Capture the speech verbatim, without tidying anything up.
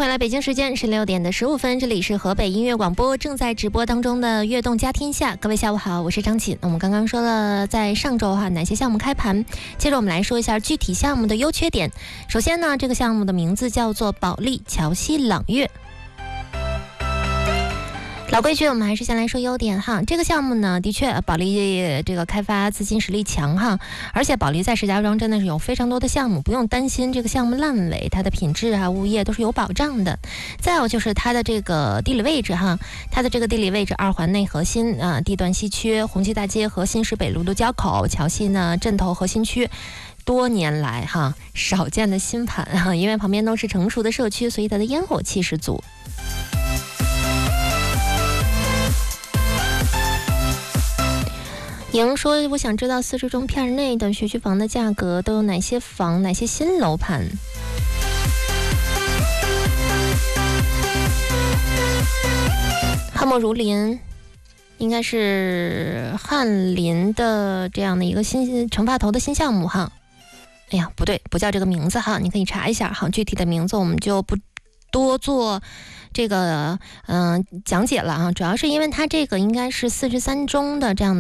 来北京时间十六点的十五分，这里是河北音乐广播正在直播当中的悦动家天下。各位下午好，我是张琴。我们刚刚说了在上周哈哪些项目开盘，接着我们来说一下具体项目的优缺点。首先呢，这个项目的名字叫做保利桥西朗悦。老规矩，我们还是先来说优点哈。这个项目呢，的确保利这个开发资金实力强哈，而且保利在石家庄真的是有非常多的项目，不用担心这个项目烂尾，它的品质啊、物业都是有保障的。再有就是它的这个地理位置哈，它的这个地理位置二环内核心啊，地段稀缺，红旗大街和新市北路的交口，桥西呢镇头核心区。多年来哈少见的新盘哈，因为旁边都是成熟的社区，所以它的烟火气十足。莹说：“我想知道四十中片内的学区房的价格都有哪些房，哪些新楼盘？”汉墨如林应该是翰林的这样的一个新成发头的新项目哈。哎呀，不对，不叫这个名字哈，你可以查一下哈，具体的名字我们就不多做这个嗯、呃、讲解了啊，主要是因为它这个应该是四十三中的这样的。